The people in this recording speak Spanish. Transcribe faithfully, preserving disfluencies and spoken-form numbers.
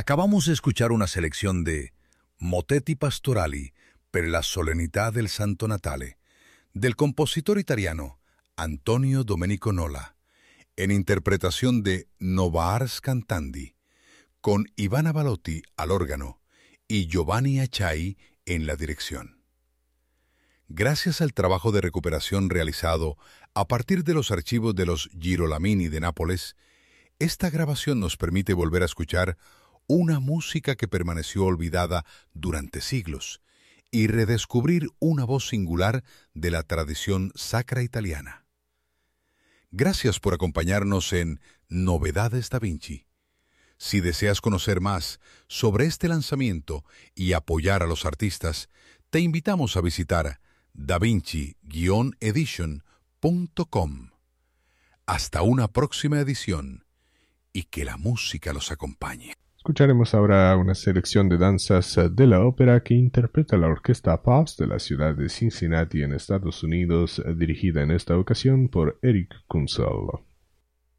Acabamos de escuchar una selección de Motetti Pastorali per la solennità del Santo Natale, del compositor italiano Antonio Domenico Nola, en interpretación de Nova Ars Cantandi, con Ivana Balotti al órgano y Giovanni Acciai en la dirección. Gracias al trabajo de recuperación realizado a partir de los archivos de los Girolamini de Nápoles, esta grabación nos permite volver a escuchar una música que permaneció olvidada durante siglos y redescubrir una voz singular de la tradición sacra italiana. Gracias por acompañarnos en Novedades Da Vinci. Si deseas conocer más sobre este lanzamiento y apoyar a los artistas, te invitamos a visitar da vinci guion edition punto com. Hasta una próxima edición y que la música los acompañe. Escucharemos ahora una selección de danzas de la ópera que interpreta la Orquesta Pops de la ciudad de Cincinnati en Estados Unidos, dirigida en esta ocasión por Eric Kunzel.